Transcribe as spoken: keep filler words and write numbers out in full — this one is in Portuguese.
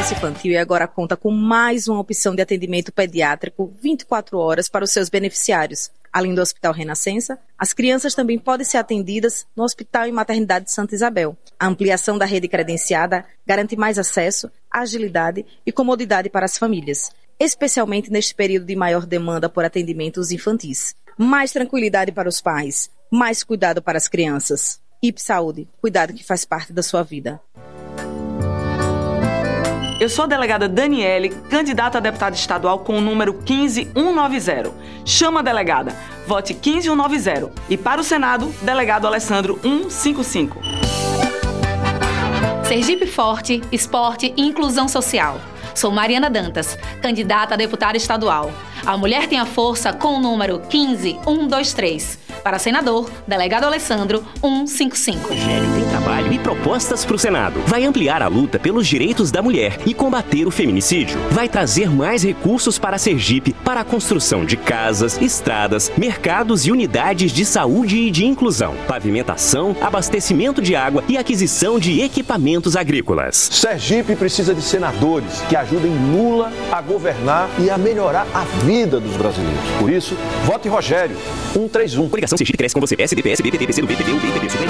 Assistência Infantil e agora conta com mais uma opção de atendimento pediátrico vinte e quatro horas para os seus beneficiários. Além do Hospital Renascença, as crianças também podem ser atendidas no Hospital e Maternidade de Santa Isabel. A ampliação da rede credenciada garante mais acesso, agilidade e comodidade para as famílias, especialmente neste período de maior demanda por atendimentos infantis. Mais tranquilidade para os pais, mais cuidado para as crianças. I P Saúde, cuidado que faz parte da sua vida. Eu sou a delegada Daniele, candidata a deputada estadual com o número quinze mil cento e noventa. Chama a delegada, vote quinze mil cento e noventa. E para o Senado, delegado Alessandro cento e cinquenta e cinco. Sergipe Forte, Esporte e Inclusão Social. Sou Mariana Dantas, candidata a deputada estadual. A mulher tem a força com o número quinze mil cento e vinte e três. Para senador, delegado Alessandro cento e cinquenta e cinco. Rogério tem trabalho e propostas para o Senado. Vai ampliar a luta pelos direitos da mulher e combater o feminicídio. Vai trazer mais recursos para Sergipe para a construção de casas, estradas, mercados e unidades de saúde e de inclusão, pavimentação, abastecimento de água e aquisição de equipamentos agrícolas. Sergipe precisa de senadores que ajudem Lula a governar e a melhorar a vida dos brasileiros. Por isso, vote Rogério cento e trinta e um. Coligação Sergipe cresce com você. S D P, S B, P T, P C do B, P B, U B, P B,